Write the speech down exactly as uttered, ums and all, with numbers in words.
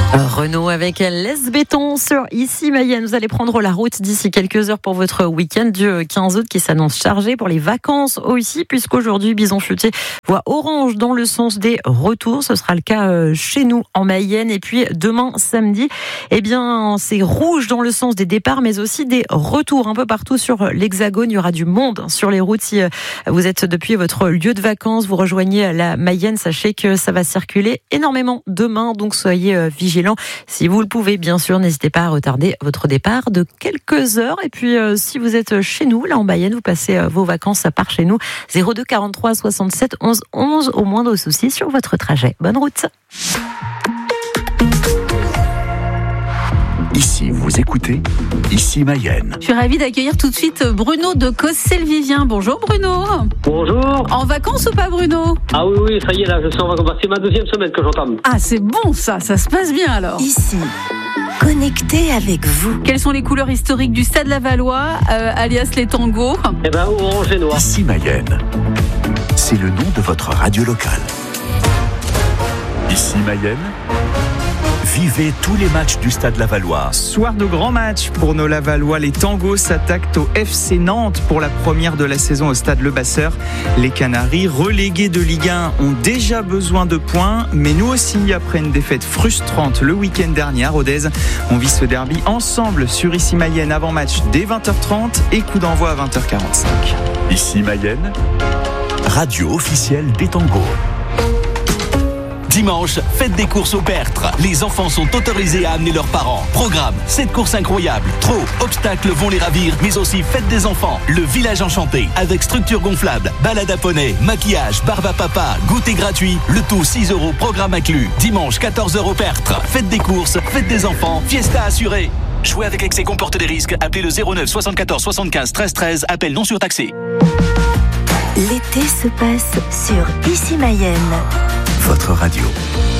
Renault avec l'Es Béton sur Ici Mayenne. Vous allez prendre la route d'ici quelques heures pour votre week-end du quinze août qui s'annonce chargé pour les vacances aussi, puisqu'aujourd'hui Bison Futé voit orange dans le sens des retours. Ce sera le cas chez nous en Mayenne. Et puis demain samedi, eh bien c'est rouge dans le sens des départs, mais aussi des retours un peu partout sur l'Hexagone. Il y aura du monde sur les routes. Si vous êtes depuis votre lieu de vacances, vous rejoignez la Mayenne, sachez que ça va circuler énormément demain, donc soyez vigilants. Si vous le pouvez, bien sûr, n'hésitez pas à retarder votre départ de quelques heures. Et puis, euh, si vous êtes chez nous, là en Mayenne, vous passez euh, vos vacances par chez nous. zéro deux quarante-trois soixante-sept onze onze au moindre souci sur votre trajet. Bonne route. Ici, vous écoutez Ici Mayenne. Je suis ravie d'accueillir tout de suite Bruno de Cossé-le-Vivien. Bonjour Bruno. Bonjour. En vacances ou pas Bruno? Ah oui, oui, ça y est, là, je suis en vacances. C'est ma deuxième semaine que j'entame. Ah, c'est bon ça, ça se passe bien alors. Ici, connecté avec vous. Quelles sont les couleurs historiques du Stade Lavallois, euh, alias les tangos? Eh ben, orange et noir. Ici Mayenne, c'est le nom de votre radio locale. Ici Mayenne, vivez tous les matchs du Stade Lavallois. Soir de grand match pour nos Lavallois. Les Tangos s'attaquent au F C Nantes pour la première de la saison au Stade Le Basseur. Les Canaries, relégués de Ligue un, ont déjà besoin de points. Mais nous aussi, après une défaite frustrante le week-end dernier à Rodez, on vit ce derby ensemble sur Ici Mayenne avant match dès vingt heures trente et coup d'envoi à vingt heures quarante-cinq. Ici Mayenne, radio officielle des Tangos. Dimanche, fête des courses au Bertre. Les enfants sont autorisés à amener leurs parents. Programme, sept courses incroyables. Trop, obstacles vont les ravir, mais aussi fête des enfants. Le village enchanté, avec structure gonflable, balade à poney, maquillage, barbe à papa, goûter gratuit. Le tout six euros, programme inclus. Dimanche, quatorze heures au Bertre. Fête des courses, fête des enfants, fiesta assurée. Jouer avec excès comporte des risques. Appelez le zéro neuf soixante-quatorze soixante-quinze treize treize. Appel non surtaxé. L'été se passe sur Ici Mayenne. Votre radio.